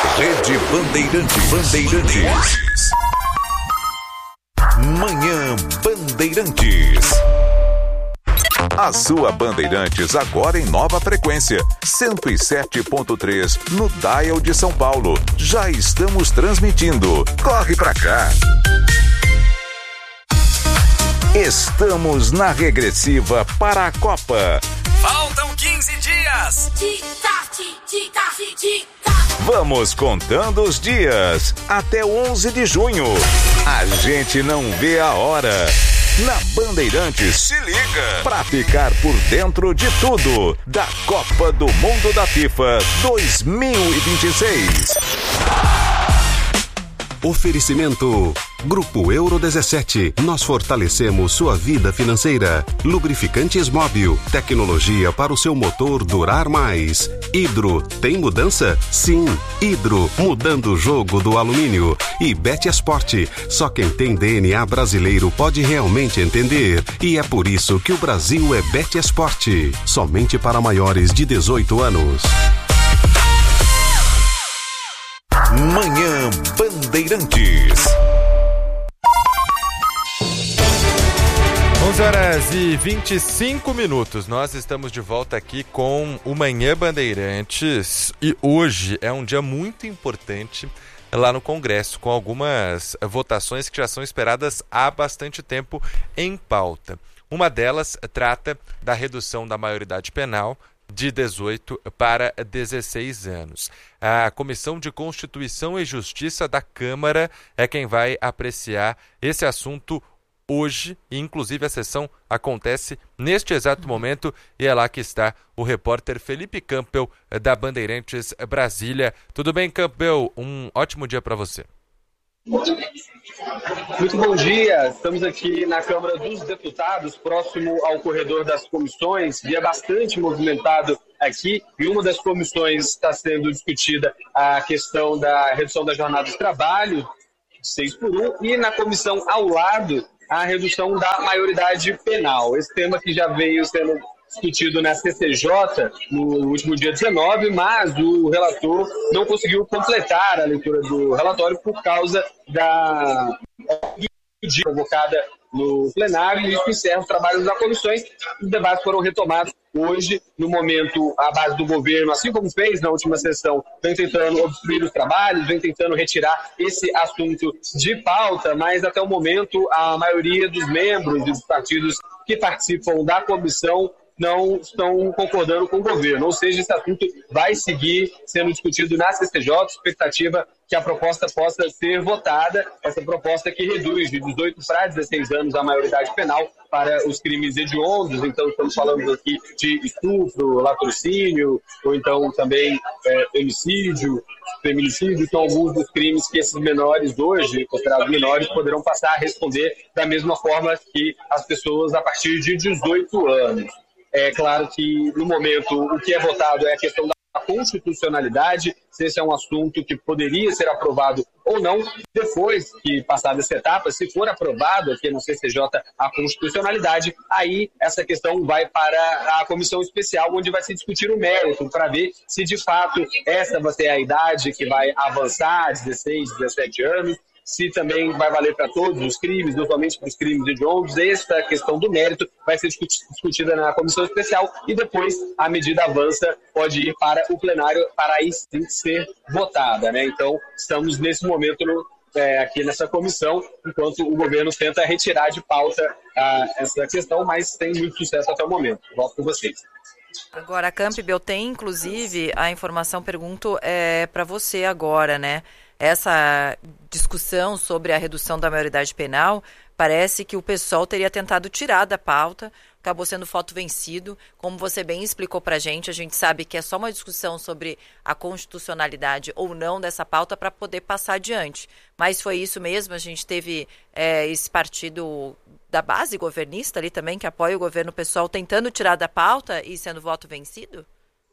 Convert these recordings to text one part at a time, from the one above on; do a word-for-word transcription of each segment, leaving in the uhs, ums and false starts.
Rede Bandeirantes. Bandeirantes. Manhã Bandeirantes. A sua Bandeirantes agora em nova frequência, cento e sete ponto três no dial de São Paulo. Já estamos transmitindo. Corre pra cá. Estamos na regressiva para a Copa. Faltam quinze dias. Vamos contando os dias até onze de junho. A gente não vê a hora. Na Bandeirantes, se liga pra ficar por dentro de tudo da Copa do Mundo da FIFA dois mil e vinte e seis. Oferecimento Grupo Euro dezessete. Nós fortalecemos sua vida financeira. Lubrificantes Móbil. Tecnologia para o seu motor durar mais. Hidro. Tem mudança? Sim. Hidro. Mudando o jogo do alumínio. E Betesport. Só quem tem D N A brasileiro pode realmente entender. E é por isso que o Brasil é Betesport. Somente para maiores de dezoito anos. Manhã Bandeirantes. onze horas e vinte e cinco minutos. Nós estamos de volta aqui com o Manhã Bandeirantes e hoje é um dia muito importante lá no Congresso, com algumas votações que já são esperadas há bastante tempo em pauta. Uma delas trata da redução da maioridade penal de dezoito para dezesseis anos. A Comissão de Constituição e Justiça da Câmara é quem vai apreciar esse assunto hoje, e inclusive a sessão acontece neste exato momento, e é lá que está o repórter Felipe Campbell, da Bandeirantes Brasília. Tudo bem, Campbell? Um ótimo dia para você. Muito bom dia, estamos aqui na Câmara dos Deputados, próximo ao corredor das comissões, dia bastante movimentado aqui, e uma das comissões está sendo discutida a questão da redução da jornada de trabalho, seis por um, e na comissão ao lado, a redução da maioridade penal. Esse tema que já veio sendo discutido na C C J no último dia dezenove, mas o relator não conseguiu completar a leitura do relatório por causa da dia convocada no plenário, e isso encerra os trabalhos das comissões. Os debates foram retomados hoje. No momento, a base do governo, assim como fez na última sessão, vem tentando obstruir os trabalhos, vem tentando retirar esse assunto de pauta, mas até o momento a maioria dos membros e dos partidos que participam da comissão não estão concordando com o governo, ou seja, esse assunto vai seguir sendo discutido na C C J, expectativa que a proposta possa ser votada, essa proposta que reduz de dezoito para dezesseis anos a maioridade penal para os crimes hediondos. Então estamos falando aqui de estupro, latrocínio, ou então também é, homicídio, feminicídio, são alguns dos crimes que esses menores hoje, considerados menores, poderão passar a responder da mesma forma que as pessoas a partir de dezoito anos. É claro que, no momento, o que é votado é a questão da constitucionalidade, se esse é um assunto que poderia ser aprovado ou não. Depois que passada essa etapa, se for aprovado aqui no C C J a constitucionalidade, aí essa questão vai para a comissão especial, onde vai se discutir o mérito, para ver se, de fato, essa vai ser a idade que vai avançar, dezesseis, dezessete anos, se também vai valer para todos os crimes, não somente para os crimes hediondos. Essa questão do mérito vai ser discutida na comissão especial, e depois a medida avança, pode ir para o plenário para aí sim ser votada, né? Então, estamos nesse momento no, é, aqui nessa comissão, enquanto o governo tenta retirar de pauta a, essa questão, mas tem muito sucesso até o momento. Volto com vocês. Agora, Campbell, tem inclusive a informação, pergunto é, para você agora, né? Essa discussão sobre a redução da maioridade penal, parece que o PSOL teria tentado tirar da pauta, acabou sendo voto vencido. Como você bem explicou para a gente, a gente sabe que é só uma discussão sobre a constitucionalidade ou não dessa pauta para poder passar adiante. Mas foi isso mesmo, a gente teve é, esse partido da base governista ali também, que apoia o governo PSOL, tentando tirar da pauta e sendo voto vencido?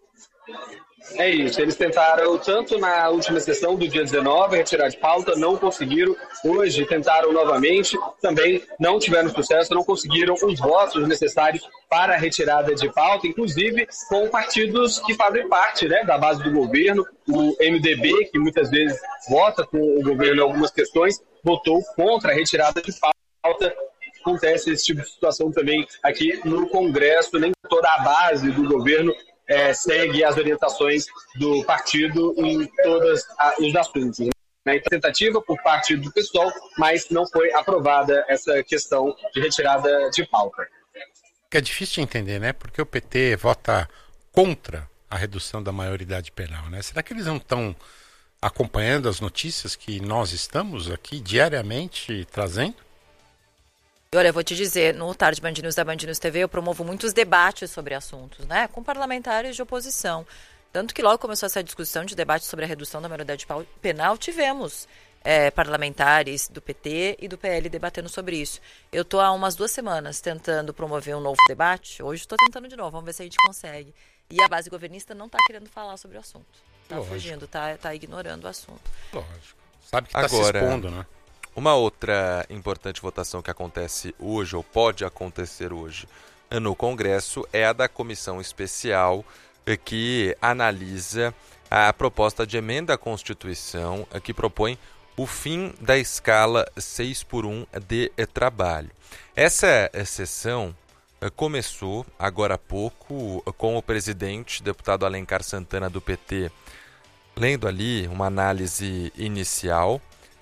É isso, eles tentaram tanto na última sessão do dia dezenove retirar de pauta, não conseguiram. Hoje tentaram novamente, também não tiveram sucesso, não conseguiram os votos necessários para a retirada de pauta, inclusive com partidos que fazem parte, né, da base do governo. O M D B, que muitas vezes vota com o governo em algumas questões, votou contra a retirada de pauta. Acontece esse tipo de situação também aqui no Congresso, nem toda a base do governo É, segue as orientações do partido em todos os assuntos. Né? Tentativa por parte do pessoal, mas não foi aprovada essa questão de retirada de pauta. É difícil de entender, né? Porque o P T vota contra a redução da maioridade penal, né? Será que eles não estão acompanhando as notícias que nós estamos aqui diariamente trazendo? Olha, eu vou te dizer, no Tarde Band News da Band News T V eu promovo muitos debates sobre assuntos, né, com parlamentares de oposição. Tanto que logo começou essa discussão de debate sobre a redução da maioridade penal, tivemos é, parlamentares do P T e do P L debatendo sobre isso. Eu estou há umas duas semanas tentando promover um novo debate, hoje estou tentando de novo, vamos ver se a gente consegue. E a base governista não está querendo falar sobre o assunto. Está fugindo, está tá ignorando o assunto. Lógico. Sabe que está se expondo, né? Uma outra importante votação que acontece hoje, ou pode acontecer hoje, no Congresso, é a da comissão especial que analisa a proposta de emenda à Constituição que propõe o fim da escala seis por um de trabalho. Essa sessão começou agora há pouco com o presidente, deputado Alencar Santana, do P T, lendo ali uma análise inicial,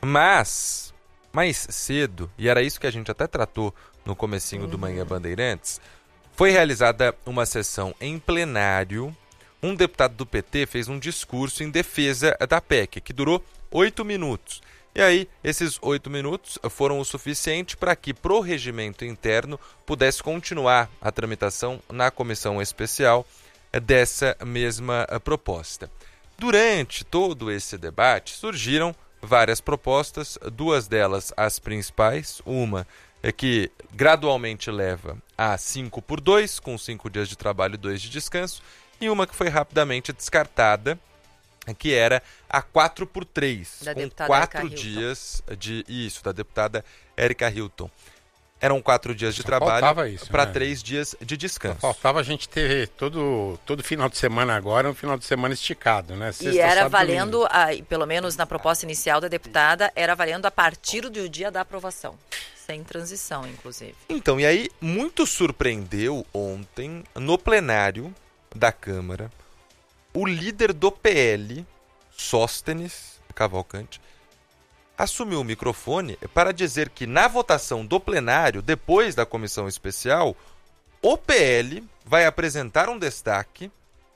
mas mais cedo, e era isso que a gente até tratou no comecinho uhum. do Manhã Bandeirantes, foi realizada uma sessão em plenário. Um deputado do P T fez um discurso em defesa da P E C, que durou oito minutos. E aí, esses oito minutos foram o suficiente para que, pro regimento interno, pudesse continuar a tramitação na comissão especial dessa mesma proposta. Durante todo esse debate, surgiram várias propostas, duas delas as principais. Uma é que gradualmente leva a cinco por dois, com cinco dias de trabalho e dois de descanso, e uma que foi rapidamente descartada, que era a quatro por três, da com quatro dias de isso, da deputada Érica Hilton. Eram quatro dias de Só trabalho para né? três dias de descanso. Só faltava a gente ter todo, todo final de semana agora, um final de semana esticado, né? Sexta, e era sábado, valendo, a, pelo menos na proposta inicial da deputada, era valendo a partir do dia da aprovação. Sem transição, inclusive. Então, e aí, muito surpreendeu ontem, no plenário da Câmara, o líder do P L, Sóstenes Cavalcante, assumiu o microfone para dizer que na votação do plenário, depois da comissão especial, o P L vai apresentar um destaque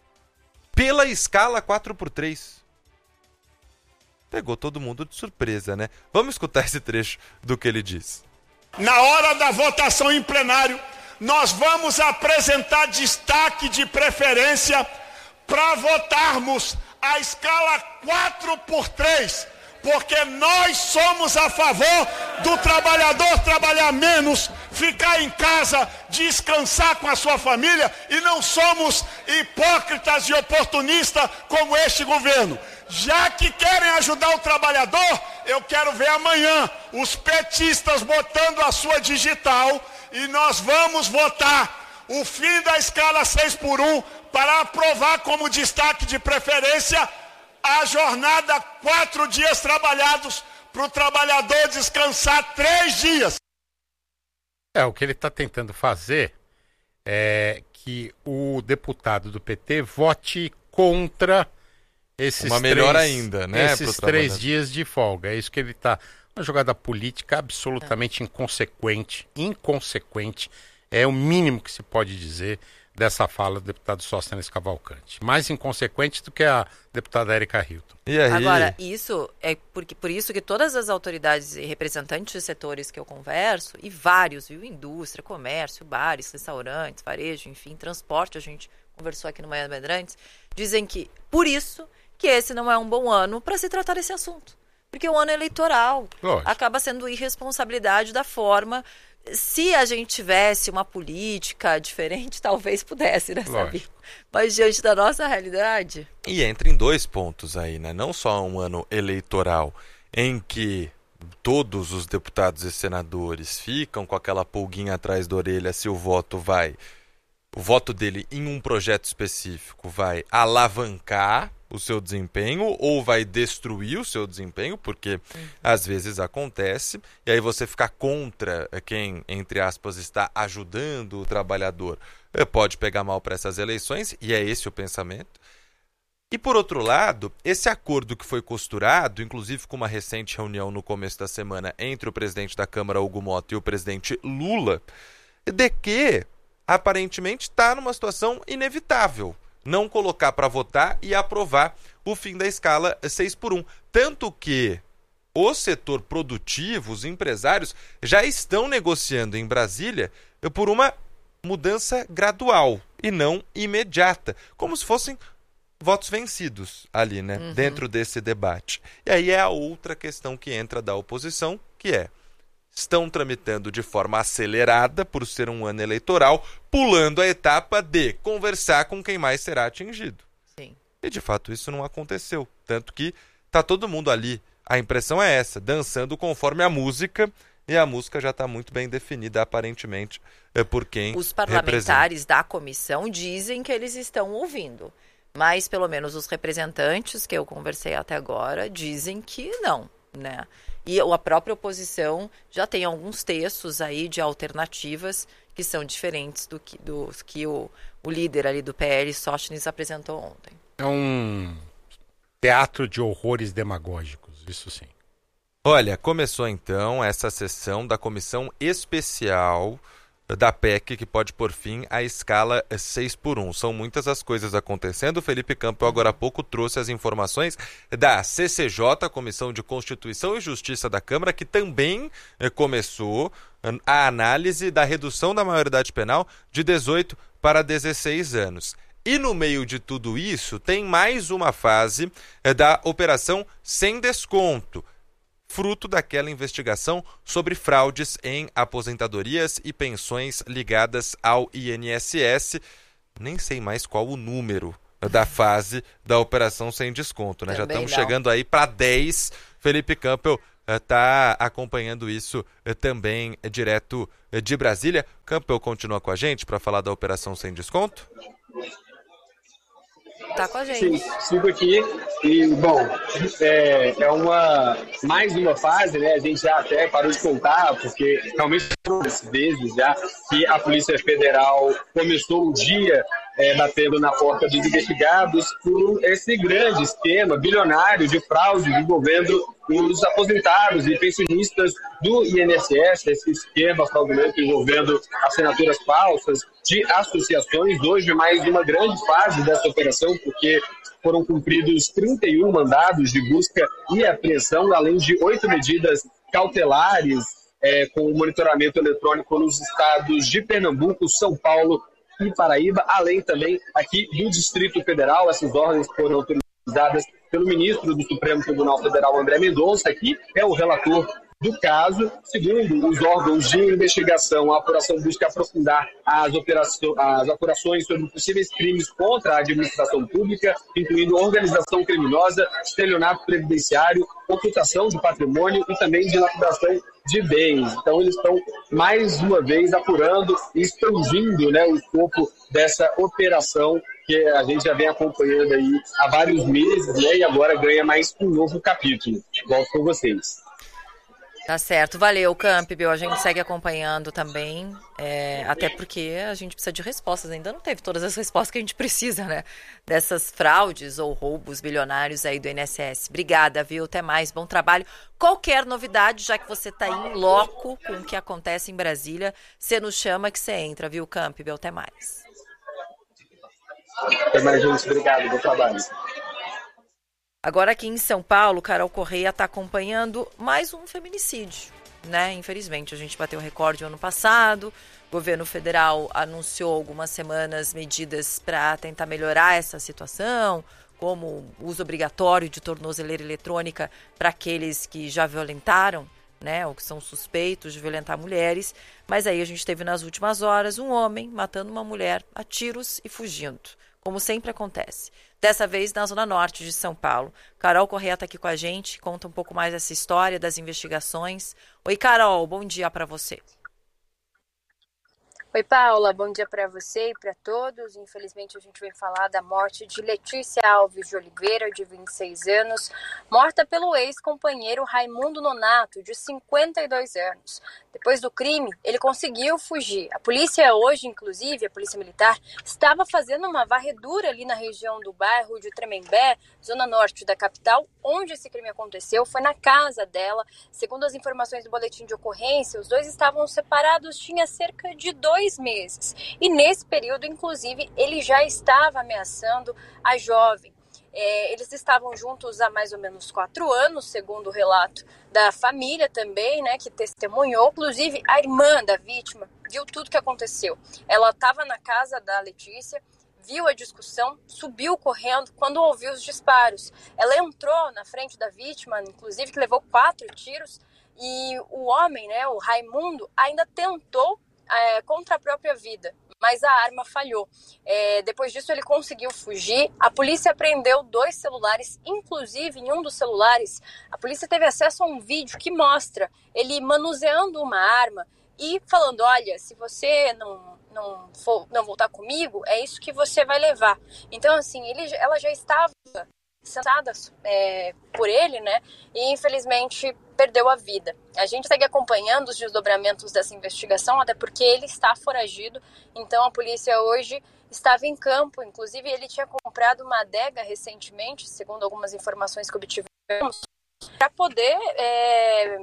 pela escala quatro por três. Pegou todo mundo de surpresa, né? Vamos escutar esse trecho do que ele diz. Na hora da votação em plenário, nós vamos apresentar destaque de preferência para votarmos a escala quatro por três. Porque nós somos a favor do trabalhador trabalhar menos, ficar em casa, descansar com a sua família, e não somos hipócritas e oportunistas como este governo. Já que querem ajudar o trabalhador, eu quero ver amanhã os petistas botando a sua digital, e nós vamos votar o fim da escala seis por um para aprovar como destaque de preferência a jornada quatro dias trabalhados para o trabalhador descansar três dias. É, o que ele está tentando fazer é que o deputado do P T vote contra esses Uma melhor três, ainda, né, esses três dias de folga. É isso que ele está... Uma jogada política absolutamente inconsequente, inconsequente, é o mínimo que se pode dizer dessa fala do deputado Sóstenes Cavalcante. Mais inconsequente do que a deputada Érica Hilton. E aí? Agora, isso é porque, por isso que todas as autoridades e representantes de setores que eu converso, e vários, viu? Indústria, comércio, bares, restaurantes, varejo, enfim, transporte, a gente conversou aqui no Manhã Bandeirantes, dizem que, por isso, que esse não é um bom ano para se tratar desse assunto. Porque o ano eleitoral Lógico. acaba sendo irresponsabilidade da forma se a gente tivesse uma política diferente, talvez pudesse, né, Sabino? Mas diante da nossa realidade... E entra em dois pontos aí, né? Não só um ano eleitoral em que todos os deputados e senadores ficam com aquela pulguinha atrás da orelha se o voto vai... O voto dele em um projeto específico vai alavancar o seu desempenho ou vai destruir o seu desempenho, porque uhum. às vezes acontece, e aí você ficar contra quem, entre aspas, está ajudando o trabalhador, pode pegar mal para essas eleições, e é esse o pensamento. E por outro lado, esse acordo que foi costurado, inclusive com uma recente reunião no começo da semana entre o presidente da Câmara, Hugo Mota, e o presidente Lula, de que aparentemente está numa situação inevitável não colocar para votar e aprovar o fim da escala seis por um. Tanto que o setor produtivo, os empresários, já estão negociando em Brasília por uma mudança gradual e não imediata, como se fossem votos vencidos ali, né, uhum. dentro desse debate. E aí é a outra questão que entra da oposição, que é: estão tramitando de forma acelerada, por ser um ano eleitoral, pulando a etapa de conversar com quem mais será atingido. Sim. E, de fato, isso não aconteceu. Tanto que tá todo mundo ali, a impressão é essa, dançando conforme a música, e a música já está muito bem definida, aparentemente, é por quem Os parlamentares representa. Da comissão dizem que eles estão ouvindo, mas, pelo menos, os representantes que eu conversei até agora dizem que não, né? E a própria oposição já tem alguns textos aí de alternativas que são diferentes do que, do, que o, o líder ali do P L, Sóstenes, apresentou ontem. É um teatro de horrores demagógicos, isso sim. Olha, começou então essa sessão da Comissão Especial da P E C, que pode pôr fim à escala seis por um. São muitas as coisas acontecendo. O Felipe Campbell agora há pouco trouxe as informações da C C J, a Comissão de Constituição e Justiça da Câmara, que também eh, começou a análise da redução da maioridade penal de dezoito para dezesseis anos. E no meio de tudo isso, tem mais uma fase eh, da Operação Sem Desconto, fruto daquela investigação sobre fraudes em aposentadorias e pensões ligadas ao I N S S. Nem sei mais qual o número da fase da Operação Sem Desconto, né? Já estamos chegando aí para dez. Felipe Campbell está uh, acompanhando isso uh, também uh, direto uh, de Brasília. Campbell continua com a gente para falar da Operação Sem Desconto? Tá com a gente. Sim, sigo aqui e, bom, é, é uma, mais uma fase, né? A gente já até parou de contar, porque realmente duas vezes já que a Polícia Federal começou o dia é, batendo na porta dos investigados por esse grande esquema bilionário de fraude envolvendo os aposentados e pensionistas do I N S S, esse esquema fraudulento envolvendo assinaturas falsas de associações. Hoje, mais uma grande fase dessa operação, porque foram cumpridos trinta e um mandados de busca e apreensão, além de oito medidas cautelares é, com monitoramento eletrônico nos estados de Pernambuco, São Paulo e Paraíba, além também aqui do Distrito Federal. Essas ordens foram autorizadas pelo ministro do Supremo Tribunal Federal, André Mendonça, que é o relator do caso. Segundo os órgãos de investigação, a apuração busca aprofundar as, operações, as apurações sobre possíveis crimes contra a administração pública, incluindo organização criminosa, estelionato previdenciário, ocultação de patrimônio e também dilapidação de bens. Então, eles estão, mais uma vez, apurando e expandindo, né, o escopo dessa operação que a gente já vem acompanhando aí há vários meses, né, e agora ganha mais um novo capítulo. Volto com vocês. Tá certo. Valeu, Campbell. A gente segue acompanhando também, é, até porque a gente precisa de respostas. Ainda não teve todas as respostas que a gente precisa, né? Dessas fraudes ou roubos bilionários aí do I N S S. Obrigada, viu? Até mais. Bom trabalho. Qualquer novidade, já que você tá em loco com o que acontece em Brasília, você nos chama que você entra, viu, Campbell? Até mais. Até mais, gente. Obrigado. Bom trabalho. Agora aqui em São Paulo, Carol Correia está acompanhando mais um feminicídio, né? Infelizmente, a gente bateu recorde ano passado, o governo federal anunciou algumas semanas medidas para tentar melhorar essa situação, como o uso obrigatório de tornozeleira eletrônica para aqueles que já violentaram né, ou que são suspeitos de violentar mulheres, mas aí a gente teve nas últimas horas um homem matando uma mulher a tiros e fugindo, como sempre acontece. Dessa vez na zona norte de São Paulo. Carol Correia está aqui com a gente, conta um pouco mais dessa história, das investigações. Oi, Carol, bom dia para você. Oi, Paula, bom dia para você e para todos. Infelizmente, a gente vem falar da morte de Letícia Alves de Oliveira, de vinte e seis anos, morta pelo ex-companheiro Raimundo Nonato, de cinquenta e dois anos. Depois do crime, ele conseguiu fugir. A polícia hoje, inclusive, a polícia militar, estava fazendo uma varredura ali na região do bairro de Tremembé, zona norte da capital, onde esse crime aconteceu. Foi na casa dela. Segundo as informações do boletim de ocorrência, os dois estavam separados tinha cerca de dois meses. E nesse período, inclusive, ele já estava ameaçando a jovem. É, eles estavam juntos há mais ou menos quatro anos, segundo o relato da família também, né, que testemunhou. Inclusive, a irmã da vítima viu tudo que aconteceu. Ela estava na casa da Letícia, viu a discussão, subiu correndo quando ouviu os disparos. Ela entrou na frente da vítima, inclusive, que levou quatro tiros, e o homem, né, o Raimundo, ainda tentou É, contra a própria vida, mas a arma falhou. É, depois disso ele conseguiu fugir. A polícia apreendeu dois celulares, inclusive em um dos celulares a polícia teve acesso a um vídeo que mostra ele manuseando uma arma e falando, olha, se você não, não, for, não voltar comigo, é isso que você vai levar. Então assim, ele, ela já estava sentada é, por ele, né? E infelizmente perdeu a vida. A gente segue acompanhando os desdobramentos dessa investigação, até porque ele está foragido. Então a polícia hoje estava em campo. Inclusive ele tinha comprado uma adega recentemente, segundo algumas informações que obtivemos, para poder é,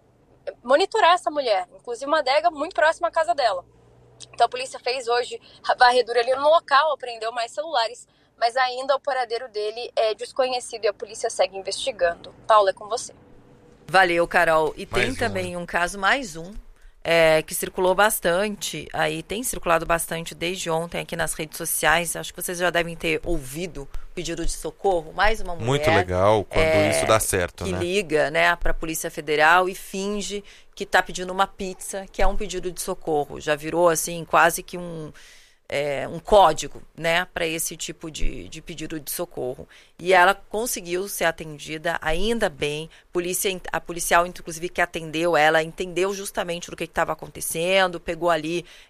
monitorar essa mulher. Inclusive uma adega muito próxima à casa dela. Então a polícia fez hoje a varredura ali no local, apreendeu mais celulares, mas ainda o paradeiro dele é desconhecido e a polícia segue investigando. Paula, é com você. Valeu, Carol. E Mais tem um, também né? um caso, mais um, é, que circulou bastante, aí tem circulado bastante desde ontem aqui nas redes sociais. Acho que vocês já devem ter ouvido pedido de socorro. Mais uma mulher. Muito legal quando é, isso dá certo, que né? liga, né, para a Polícia Federal e finge que está pedindo uma pizza, que é um pedido de socorro. Já virou, assim, quase que um... É, um código, né, para esse tipo de, de pedido de socorro. E ela conseguiu ser atendida, ainda bem. Polícia, a policial, inclusive, que atendeu ela, entendeu justamente do que estava acontecendo, pegou ali